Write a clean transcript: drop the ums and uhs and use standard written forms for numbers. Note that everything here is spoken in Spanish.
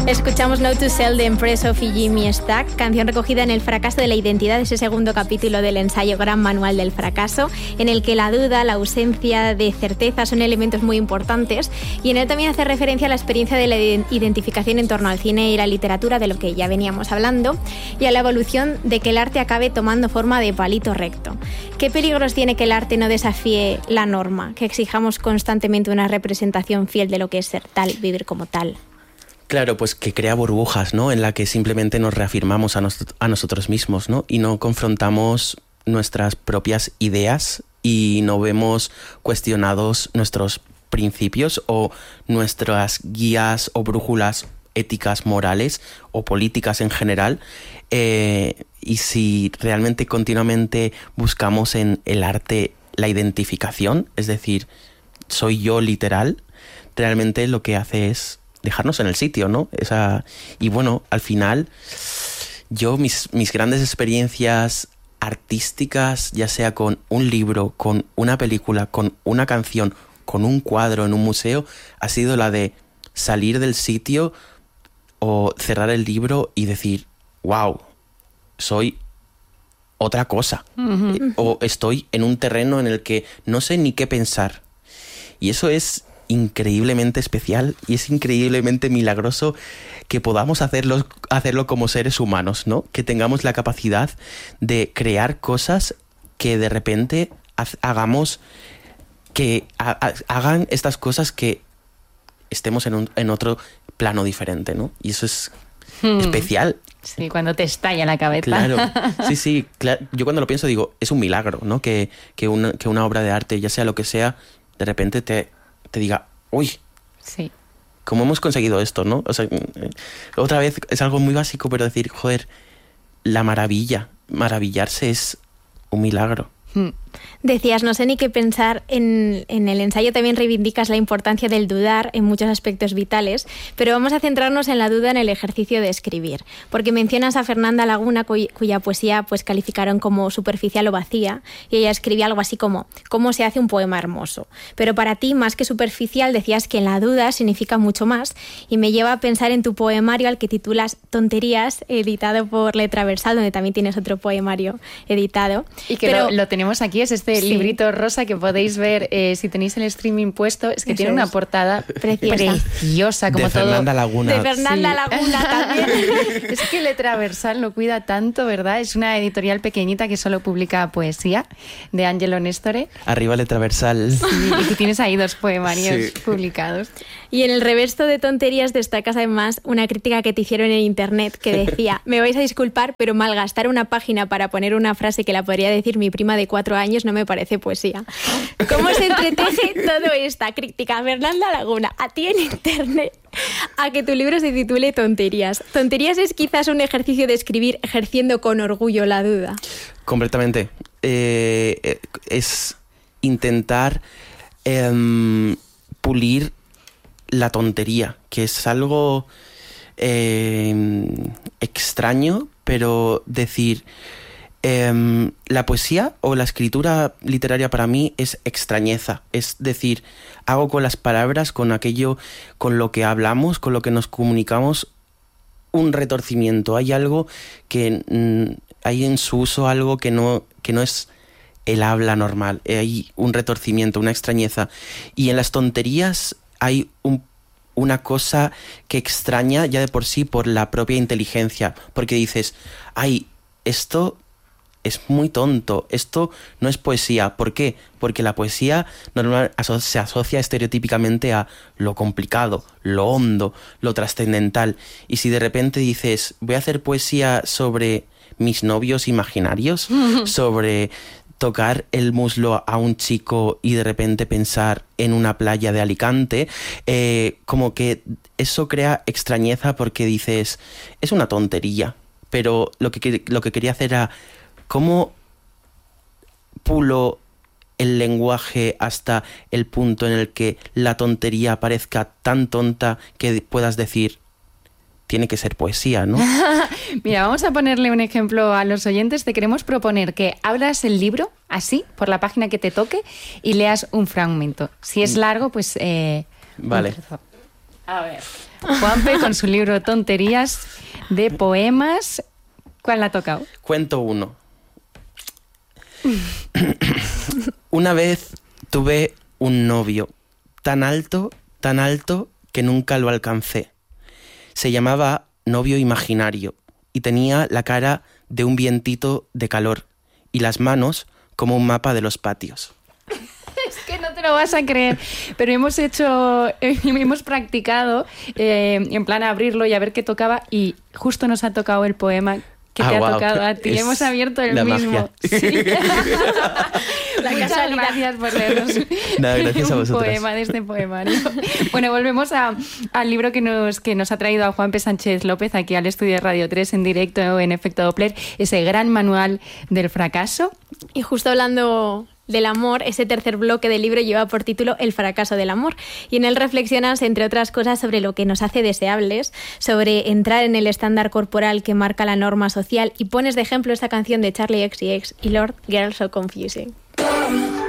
Escuchamos Note to Self de Empress of Jimmy Stack, canción recogida en El fracaso de la identidad, ese segundo capítulo del ensayo Gran Manual del Fracaso, en el que la duda, la ausencia de certeza son elementos muy importantes, y en él también hace referencia a la experiencia de la identificación en torno al cine y la literatura, de lo que ya veníamos hablando, y a la evolución de que el arte acabe tomando forma de palito recto. ¿Qué peligros tiene que el arte no desafíe la norma, que exijamos constantemente una representación fiel de lo que es ser tal, vivir como tal? Claro, pues que crea burbujas, ¿no? En la que simplemente nos reafirmamos a nosotros mismos, ¿no? Y no confrontamos nuestras propias ideas y no vemos cuestionados nuestros principios o nuestras guías o brújulas éticas, morales o políticas en general. Y si realmente continuamente buscamos en el arte la identificación, es decir, soy yo literal, realmente lo que hace es dejarnos en el sitio, ¿no? Y bueno, al final, yo mis grandes experiencias artísticas, ya sea con un libro, con una película, con una canción, con un cuadro en un museo, ha sido la de salir del sitio o cerrar el libro y decir, wow, soy otra cosa. Uh-huh. O estoy en un terreno en el que no sé ni qué pensar. Y eso es increíblemente especial y es increíblemente milagroso que podamos hacerlo como seres humanos, ¿no? Que tengamos la capacidad de crear cosas que de repente hagamos que hagan estas cosas que estemos en otro plano diferente, ¿no? Y eso es especial. Sí, cuando te estalla la cabeza. Claro, sí, claro. Yo cuando lo pienso digo, es un milagro, ¿no? Que una obra de arte, ya sea lo que sea, de repente te diga, uy, sí, ¿cómo hemos conseguido esto, no? O sea, otra vez es algo muy básico, pero decir, joder, la maravillarse es un milagro. Decías, no sé ni qué pensar. En el ensayo también reivindicas la importancia del dudar en muchos aspectos vitales, pero vamos a centrarnos en la duda en el ejercicio de escribir, porque mencionas a Fernanda Laguna, cuya poesía pues calificaron como superficial o vacía, y ella escribía algo así como ¿cómo se hace un poema hermoso? Pero para ti, más que superficial, decías que la duda significa mucho más, y me lleva a pensar en tu poemario al que titulas Tonterías, editado por Letra Versal, donde también tienes otro poemario editado. Y que lo tenemos aquí, es este librito rosa que podéis ver si tenéis el streaming puesto. Es que eso tiene una portada preciosa, como de todo. Fernanda Laguna. De Fernanda Laguna también. Es que Letra Versal lo cuida tanto, ¿verdad? Es una editorial pequeñita que solo publica poesía, de Angelo Nestore. Arriba Letra Versal. Sí, y tú tienes ahí 2 poemarios publicados. Y en el reverso de Tonterías destacas además una crítica que te hicieron en internet que decía: me vais a disculpar, pero malgastar una página para poner una frase que la podría decir mi prima de 4 años no me parece poesía. ¿Cómo se entreteje toda esta crítica, Fernanda Laguna, a ti en internet, a que tu libro se titule Tonterías? Tonterías es quizás un ejercicio de escribir ejerciendo con orgullo la duda. Completamente. Es intentar pulir la tontería, que es algo extraño, pero decir... la poesía o la escritura literaria para mí es extrañeza, es decir, hago con las palabras, con aquello, con lo que hablamos, con lo que nos comunicamos, un retorcimiento. Hay algo que hay en su uso, algo que no es el habla normal, hay un retorcimiento, una extrañeza, y en las tonterías hay una cosa que extraña ya de por sí por la propia inteligencia, porque dices, ay, esto es muy tonto, esto no es poesía. ¿Por qué? Porque la poesía normal se asocia estereotípicamente a lo complicado, lo hondo, lo trascendental. Y si de repente dices, voy a hacer poesía sobre mis novios imaginarios, sobre tocar el muslo a un chico y de repente pensar en una playa de Alicante, como que eso crea extrañeza porque dices, es una tontería. Pero lo que quería hacer era ¿cómo pulo el lenguaje hasta el punto en el que la tontería parezca tan tonta que puedas decir, tiene que ser poesía, ¿no? Mira, vamos a ponerle un ejemplo a los oyentes. Te queremos proponer que abras el libro así, por la página que te toque, y leas un fragmento. Si es largo, pues... Vale. A ver, Juanpe con su libro Tonterías de poemas. ¿Cuál le ha tocado? Cuento 1. Una vez tuve un novio tan alto que nunca lo alcancé. Se llamaba novio imaginario y tenía la cara de un vientito de calor y las manos como un mapa de los patios. Es que no te lo vas a creer, pero hemos practicado en plan a abrirlo y a ver qué tocaba y justo nos ha tocado el poema que te ha tocado a ti. Hemos abierto el mismo. Sí. Muchas gracias por leernos gracias a vosotros. Un poema de este poemario. Bueno, volvemos al libro que nos ha traído a Juanpe Sánchez López aquí al estudio de Radio 3 en directo en Efecto Doppler, ese gran manual del fracaso. Y justo hablando del amor, ese tercer bloque del libro lleva por título El fracaso del amor y en él reflexionas, entre otras cosas, sobre lo que nos hace deseables, sobre entrar en el estándar corporal que marca la norma social y pones de ejemplo esta canción de Charlie XCX y Lord, Girl So Confusing.